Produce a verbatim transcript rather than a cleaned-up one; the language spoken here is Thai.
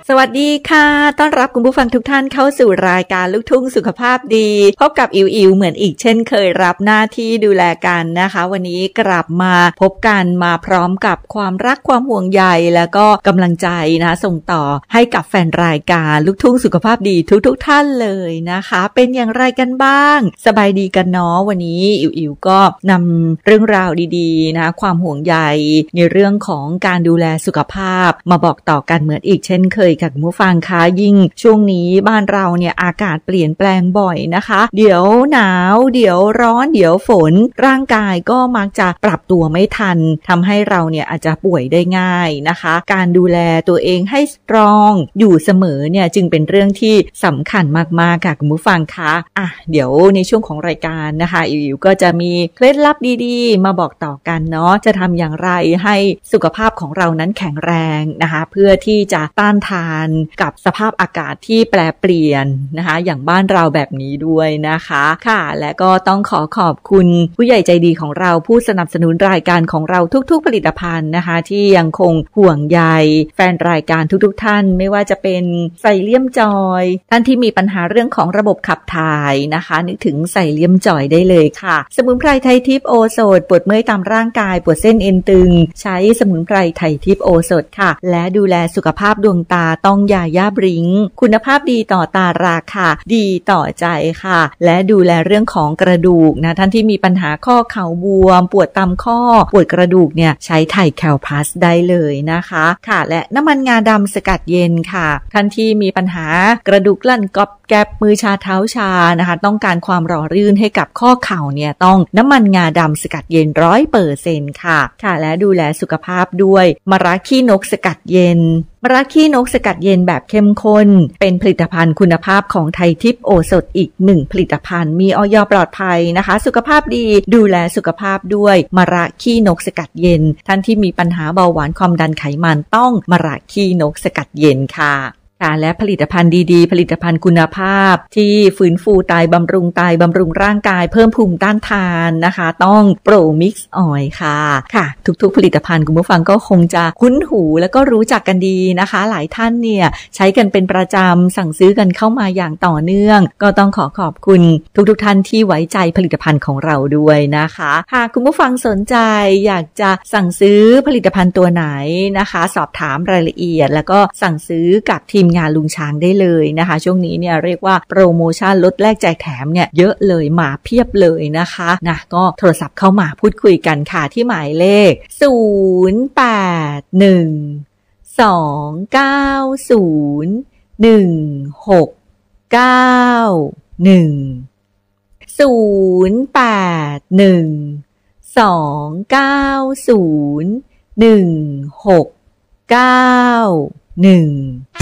สวัสดีค่ะต้อนรับคุณผู้ฟังทุกท่านเข้าสู่รายการลูกทุ่งสุขภาพดีพบกับอิ๋วอิ๋วเหมือนอีกเช่นเคยรับหน้าที่ดูแลกันนะคะวันนี้กลับมาพบกันมาพร้อมกับความรักความห่วงใยแล้วก็กำลังใจนะส่งต่อให้กับแฟนรายการลูกทุ่งสุขภาพดีทุกๆ ท่านเลยนะคะเป็นอย่างไรกันบ้างสบายดีกันเนาะวันนี้อิ๋วอิ๋วก็นำเรื่องราวดีๆนะความห่วงใยในเรื่องของการดูแลสุขภาพมาบอกต่อกันเหมือนอีกเช่นเคยค่ะคุณผู้ฟังคะยิ่งช่วงนี้บ้านเราเนี่ยอากาศเปลี่ยนแปลงบ่อยนะคะเดี๋ยวหนาวเดี๋ยวร้อนเดี๋ยวฝนร่างกายก็มักจะปรับตัวไม่ทันทำให้เราเนี่ยอาจจะป่วยได้ง่ายนะคะการดูแลตัวเองให้สตรองอยู่เสมอเนี่ยจึงเป็นเรื่องที่สำคัญมากๆค่ะคุณผู้ฟังคะอ่ะเดี๋ยวในช่วงของรายการนะคะอิ๋วก็จะมีเคล็ดลับดีๆมาบอกต่อกันเนาะจะทำอย่างไรให้สุขภาพของเรานั้นแข็งแรงนะคะเพื่อที่จะต้านทานกับสภาพอากาศที่แปรเปลี่ยนนะคะอย่างบ้านเราแบบนี้ด้วยนะคะค่ะและก็ต้องขอขอบคุณผู้ใหญ่ใจดีของเราผู้สนับสนุนรายการของเราทุกๆผลิตภัณฑ์นะคะที่ยังคงห่วงใยแฟนรายการทุกๆท่านไม่ว่าจะเป็นไซเลียมจอยท่านที่มีปัญหาเรื่องของระบบขับถ่ายนะคะนึกถึงไซเลียมจอยได้เลยค่ะสมุนไพรไทยทิพย์โอสถปวดเมื่อยตามร่างกายปวดเส้นเอ็นตึงใช้สมุนไพรไทยทิพย์โอสถค่ะและดูแลสุขภาพดวงตาต้องยาย่าบริงคุณภาพดีต่อตาราค่ะดีต่อใจค่ะและดูแลเรื่องของกระดูกนะท่านที่มีปัญหาข้อเข่าบวมปวดตามข้อปวดกระดูกเนี่ยใช้ไทยแคลพลัสได้เลยนะคะค่ะและน้ำมันงาดำสกัดเย็นค่ะท่านที่มีปัญหากระดูกลั่นกรอบแกบมือชาเท้าชานะคะต้องการความหล่อลื่นให้กับข้อเข่าเนี่ยต้องน้ำมันงาดำสกัดเย็น ร้อยเปอร์เซ็นต์ ค่ะค่ะและดูแลสุขภาพด้วยมะระขี้นกสกัดเย็นมะระขี้นกสกัดเย็นแบบเข้มข้นเป็นผลิตภัณฑ์คุณภาพของไทยทิพย์โอสถอีกหนึ่งผลิตภัณฑ์มีอย.ปลอดภัยนะคะสุขภาพดีดูแลสุขภาพด้วยมะระขี้นกสกัดเย็นท่านที่มีปัญหาเบาหวานความดันไขมันต้องมะระขี้นกสกัดเย็นค่ะค่ะและผลิตภัณฑ์ดีๆผลิตภัณฑ์คุณภาพที่ฟื้นฟูไตบำรุงไตบำรุงร่างกายเพิ่มภูมิต้านทานนะคะต้องโปรมิกซ์ออยล์ค่ะค่ะทุกๆผลิตภัณฑ์คุณผู้ฟังก็คงจะคุ้นหูแล้วก็รู้จักกันดีนะคะหลายท่านเนี่ยใช้กันเป็นประจำสั่งซื้อกันเข้ามาอย่างต่อเนื่องก็ต้องขอขอบคุณทุกๆท่านที่ไว้ใจผลิตภัณฑ์ของเราด้วยนะคะหากคุณผู้ฟังสนใจอยากจะสั่งซื้อผลิตภัณฑ์ตัวไหนนะคะสอบถามรายละเอียดแล้วก็สั่งซื้อกับทีมงานลุงช้างได้เลยนะคะช่วงนี้เนี่ยเรียกว่าโปรโมชั่นลดแลกแจกแถมเนี่ยเยอะเลยมาเพียบเลยนะคะนะก็โทรศัพท์เข้ามาพูดคุยกันค่ะที่หมายเลขศูนย์ แปด หนึ่ง สอง เก้า ศูนย์ หนึ่ง หก เก้า หนึ่ง ศูนย์ แปด หนึ่ง สอง เก้า ศูนย์ หนึ่ง หก เก้า หนึ่ง